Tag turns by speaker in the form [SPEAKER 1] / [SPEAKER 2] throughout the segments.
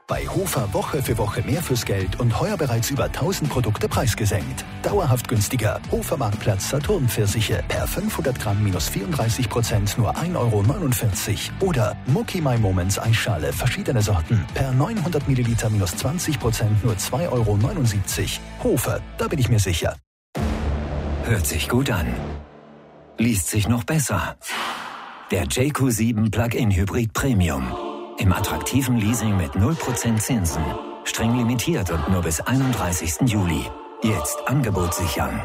[SPEAKER 1] Bei Hofer Woche für Woche mehr fürs Geld und heuer bereits über 1000 Produkte preisgesenkt. Dauerhaft günstiger. Hofer Marktplatz Saturn-Pfirsiche per 500 Gramm minus 34% nur 1,49 €. Oder Mucki My Moments Eisschale verschiedene Sorten per 900 Milliliter minus 20% nur 2,79 €. Hofer, da bin ich mir sicher.
[SPEAKER 2] Hört sich gut an. Liest sich noch besser. Der JQ7 Plug-in Hybrid Premium. Im attraktiven Leasing mit 0% Zinsen. Streng limitiert und nur bis 31. Juli. Jetzt Angebot sichern.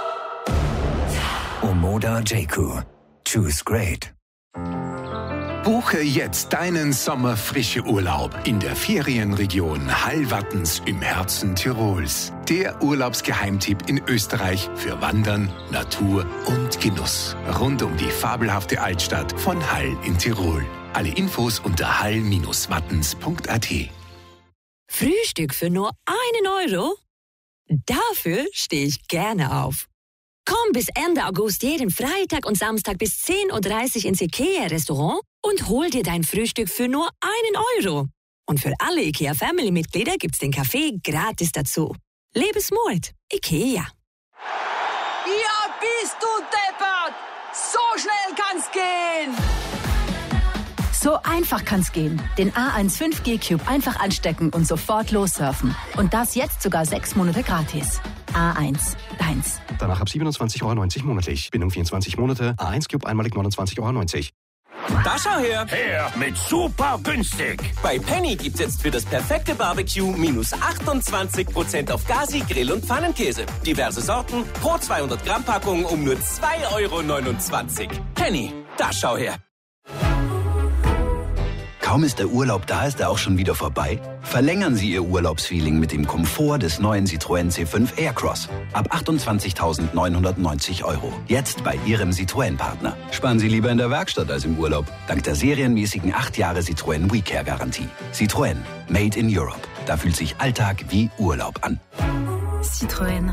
[SPEAKER 2] Omoda JQ. Choose great.
[SPEAKER 3] Buche jetzt deinen Sommerfrische-Urlaub in der Ferienregion Hallwattens im Herzen Tirols. Der Urlaubsgeheimtipp in Österreich für Wandern, Natur und Genuss. Rund um die fabelhafte Altstadt von Hall in Tirol. Alle Infos unter hall-wattens.at.
[SPEAKER 4] Frühstück für nur 1 €? Dafür stehe ich gerne auf. Komm bis Ende August jeden Freitag und Samstag bis 10:30 Uhr ins IKEA-Restaurant und hol dir dein Frühstück für nur 1 €. Und für alle IKEA-Family-Mitglieder gibt's den Kaffee gratis dazu. Lebensmut, IKEA.
[SPEAKER 5] Ja, bist du deppert! So schnell kann's gehen!
[SPEAKER 6] So einfach kann's gehen. Den A1 5G Cube einfach anstecken und sofort lossurfen. Und das jetzt sogar 6 Monate gratis. A1, deins.
[SPEAKER 7] Danach ab 27,90 € monatlich. Bindung 24 Monate. A1 Cube einmalig 29,90 €.
[SPEAKER 8] Da schau her! Her mit super günstig! Bei Penny gibt's jetzt für das perfekte Barbecue minus 28% auf Gazi, Grill und Pfannenkäse. Diverse Sorten pro 200 Gramm Packung um nur 2,29 €. Penny, da schau her!
[SPEAKER 9] Kaum ist der Urlaub da, ist er auch schon wieder vorbei? Verlängern Sie Ihr Urlaubsfeeling mit dem Komfort des neuen Citroën C5 Aircross. Ab 28.990 €. Jetzt bei Ihrem Citroën-Partner. Sparen Sie lieber in der Werkstatt als im Urlaub. Dank der serienmäßigen 8 Jahre Citroën WeCare-Garantie. Citroën. Made in Europe. Da fühlt sich Alltag wie Urlaub an.
[SPEAKER 6] Citroën.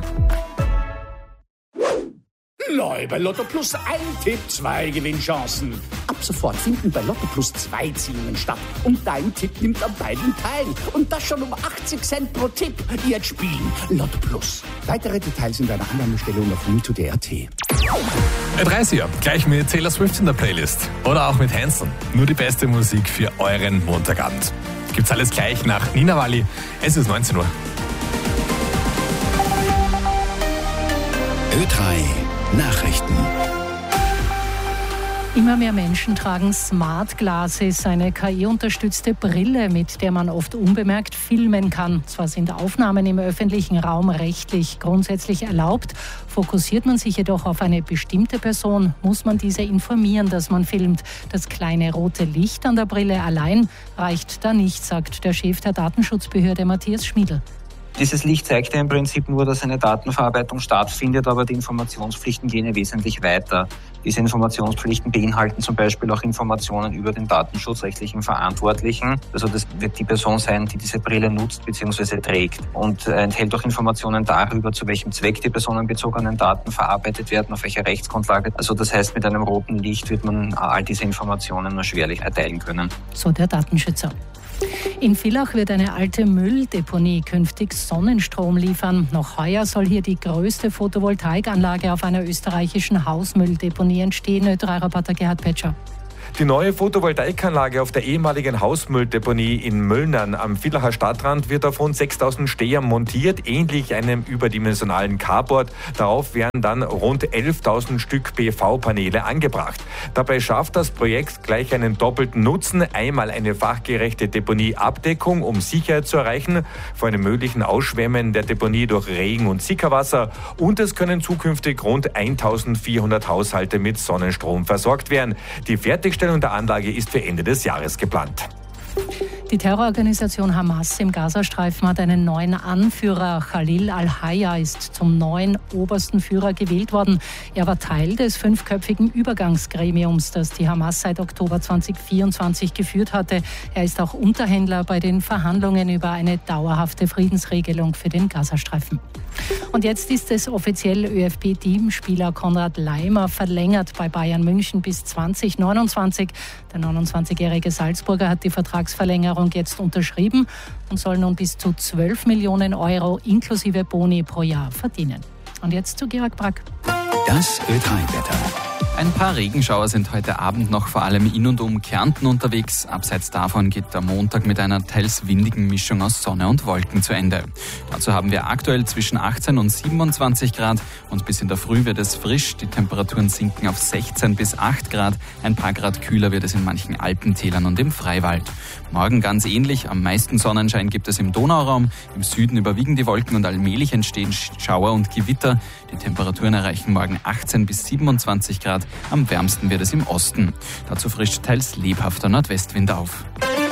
[SPEAKER 10] Neu bei Lotto Plus ein Tipp, 2 Gewinnchancen. Ab sofort finden bei Lotto Plus 2 Ziehungen statt. Und dein Tipp nimmt an beiden teil. Und das schon um 80 Cent pro Tipp. Jetzt spielen Lotto Plus. Weitere Details in deiner Annahmestelle und auf mito.at.
[SPEAKER 11] 30er, gleich mit Taylor Swift in der Playlist. Oder auch mit Hanson. Nur die beste Musik für euren Montagabend. Gibt's alles gleich nach Nina Walli. Es ist 19 Uhr.
[SPEAKER 3] Ö3 Nachrichten.
[SPEAKER 12] Immer mehr Menschen tragen Smart Glasses, eine KI-unterstützte Brille, mit der man oft unbemerkt filmen kann. Zwar sind Aufnahmen im öffentlichen Raum rechtlich grundsätzlich erlaubt, fokussiert man sich jedoch auf eine bestimmte Person, muss man diese informieren, dass man filmt. Das kleine rote Licht an der Brille allein reicht da nicht, sagt der Chef der Datenschutzbehörde Matthias Schmiedl.
[SPEAKER 13] Dieses Licht zeigt ja im Prinzip nur, dass eine Datenverarbeitung stattfindet, aber die Informationspflichten gehen ja wesentlich weiter. Diese Informationspflichten beinhalten zum Beispiel auch Informationen über den datenschutzrechtlichen Verantwortlichen. Also das wird die Person sein, die diese Brille nutzt bzw. trägt und enthält auch Informationen darüber, zu welchem Zweck die personenbezogenen Daten verarbeitet werden, auf welcher Rechtsgrundlage. Also das heißt, mit einem roten Licht wird man all diese Informationen nur schwerlich erteilen können.
[SPEAKER 12] So der Datenschützer. In Villach wird eine alte Mülldeponie künftig Sonnenstrom liefern. Noch heuer soll hier die größte Photovoltaikanlage auf einer österreichischen Hausmülldeponie entstehen. Ö3-Reporter Gerhard Petscher.
[SPEAKER 14] Die neue Photovoltaikanlage auf der ehemaligen Hausmülldeponie in Möllnern am Villacher Stadtrand wird auf rund 6.000 Stehern montiert, ähnlich einem überdimensionalen Carport. Darauf werden dann rund 11.000 Stück PV-Paneele angebracht. Dabei schafft das Projekt gleich einen doppelten Nutzen. Einmal eine fachgerechte Deponieabdeckung, um Sicherheit zu erreichen vor einem möglichen Ausschwemmen der Deponie durch Regen- und Sickerwasser. Und es können zukünftig rund 1.400 Haushalte mit Sonnenstrom versorgt werden. Die Fertigstellung der Anlage ist für Ende des Jahres geplant.
[SPEAKER 12] Die Terrororganisation Hamas im Gazastreifen hat einen neuen Anführer. Khalil al-Hayya ist zum neuen obersten Führer gewählt worden. Er war Teil des 5-köpfigen Übergangsgremiums, das die Hamas seit Oktober 2024 geführt hatte. Er ist auch Unterhändler bei den Verhandlungen über eine dauerhafte Friedensregelung für den Gazastreifen. Und jetzt ist es offiziell: ÖFB-Teamspieler Konrad Laimer verlängert bei Bayern München bis 2029. Der 29-jährige Salzburger hat die Vertragsverlängerung Vereinbarung jetzt unterschrieben und soll nun bis zu 12 Millionen Euro inklusive Boni pro Jahr verdienen. Und jetzt zu Georg Brack.
[SPEAKER 15] Das Ö3-Wetter. Ein paar Regenschauer sind heute Abend noch vor allem in und um Kärnten unterwegs. Abseits davon geht der Montag mit einer teils windigen Mischung aus Sonne und Wolken zu Ende. Dazu haben wir aktuell zwischen 18 und 27 Grad und bis in der Früh wird es frisch. Die Temperaturen sinken auf 16 bis 8 Grad. Ein paar Grad kühler wird es in manchen Alpentälern und im Freiwald. Morgen ganz ähnlich. Am meisten Sonnenschein gibt es im Donauraum. Im Süden überwiegen die Wolken und allmählich entstehen Schauer und Gewitter. Die Temperaturen erreichen morgen 18 bis 27 Grad. Am wärmsten wird es im Osten. Dazu frischt teils lebhafter Nordwestwind auf.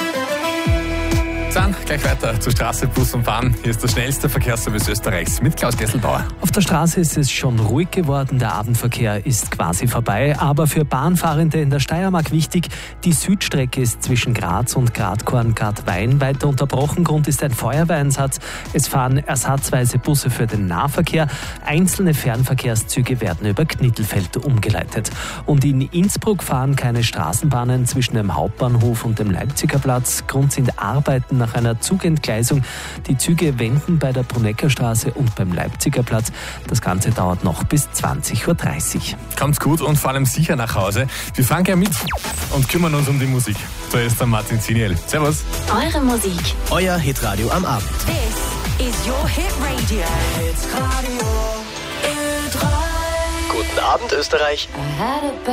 [SPEAKER 11] Dann gleich weiter zur Straße, Bus und Bahn. Hier ist der schnellste Verkehrsservice Österreichs mit Klaus Gesselbauer.
[SPEAKER 16] Auf der Straße ist es schon ruhig geworden, der Abendverkehr ist quasi vorbei, aber für Bahnfahrende in der Steiermark wichtig, die Südstrecke ist zwischen Graz und Gradkorn-Gradwein weiter unterbrochen. Grund ist ein Feuerwehreinsatz. Es fahren ersatzweise Busse für den Nahverkehr. Einzelne Fernverkehrszüge werden über Knittelfeld umgeleitet. Und in Innsbruck fahren keine Straßenbahnen zwischen dem Hauptbahnhof und dem Leipziger Platz. Grund sind Arbeiten nach einer Zugentgleisung. Die Züge wenden bei der Bruneckerstraße und beim Leipziger Platz. Das Ganze dauert noch bis 20.30 Uhr.
[SPEAKER 11] Kommt's gut und vor allem sicher nach Hause. Wir fahren gleich mit und kümmern uns um die Musik. Da ist der Martin Ziniel. Servus.
[SPEAKER 17] Eure Musik.
[SPEAKER 18] Euer Hitradio am Abend.
[SPEAKER 17] This is your Hit Radio.
[SPEAKER 18] Guten Abend, Österreich.